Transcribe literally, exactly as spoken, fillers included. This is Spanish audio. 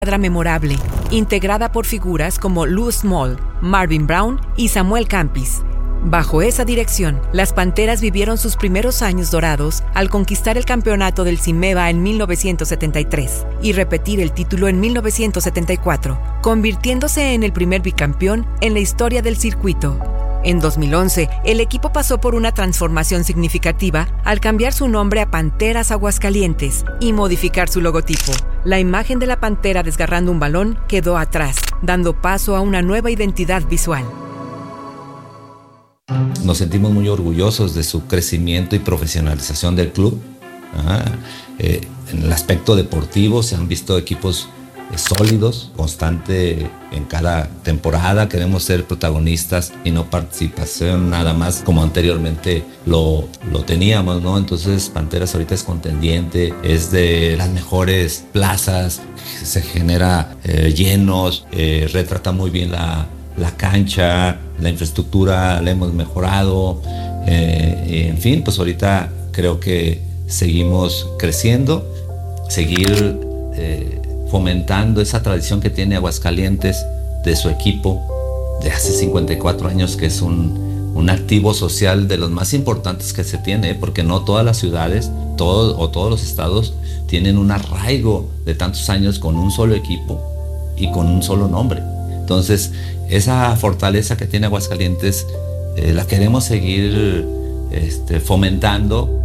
escuadra memorable, integrada por figuras como Lou Small, Marvin Brown y Samuel Campis. Bajo esa dirección, las Panteras vivieron sus primeros años dorados al conquistar el campeonato del CIMEVA en mil novecientos setenta y tres y repetir el título en mil novecientos setenta y cuatro, convirtiéndose en el primer bicampeón en la historia del circuito. En dos mil once, el equipo pasó por una transformación significativa al cambiar su nombre a Panteras Aguascalientes y modificar su logotipo. La imagen de la pantera desgarrando un balón quedó atrás, dando paso a una nueva identidad visual. Nos sentimos muy orgullosos de su crecimiento y profesionalización del club. Ajá. Eh, en el aspecto deportivo se han visto equipos eh, sólidos, constante en cada temporada. Queremos ser protagonistas y no participación nada más como anteriormente lo, lo teníamos, ¿no? Entonces Panteras ahorita es contendiente, es de las mejores plazas, se genera eh, llenos, eh, retrata muy bien la la cancha, la infraestructura la hemos mejorado, eh, en fin, pues ahorita creo que seguimos creciendo, seguir eh, fomentando esa tradición que tiene Aguascalientes de su equipo de hace cincuenta y cuatro años, que es un, un activo social de los más importantes que se tiene, porque no todas las ciudades todo, o todos los estados tienen un arraigo de tantos años con un solo equipo y con un solo nombre. Entonces, esa fortaleza que tiene Aguascalientes eh, la queremos seguir este, fomentando